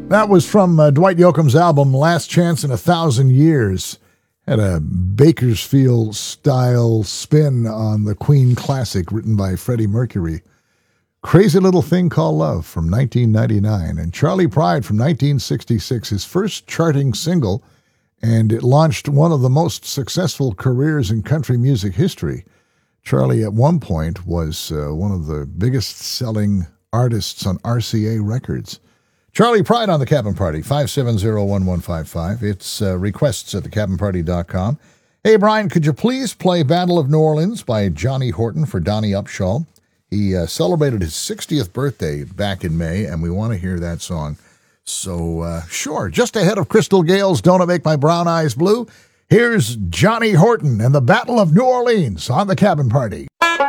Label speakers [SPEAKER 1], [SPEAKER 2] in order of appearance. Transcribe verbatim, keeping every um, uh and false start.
[SPEAKER 1] That was from uh, Dwight Yoakam's album, Last Chance in a Thousand Years. Had a Bakersfield-style spin on the Queen classic written by Freddie Mercury. Crazy Little Thing Called Love from nineteen ninety-nine. And Charley Pride from nineteen sixty-six, his first charting single, and it launched one of the most successful careers in country music history. Charlie, at one point, was uh, one of the biggest-selling artists on R C A Records. Charley Pride on The Cabin Party, five seven zero, one one five five. It's uh, requests at the cabin party dot com. Hey, Brian, could you please play Battle of New Orleans by Johnny Horton for Donnie Upshaw? He uh, celebrated his sixtieth birthday back in May, and we want to hear that song. So, uh, sure, just ahead of Crystal Gale's Don't It Make My Brown Eyes Blue, here's Johnny Horton and the Battle of New Orleans on The Cabin Party.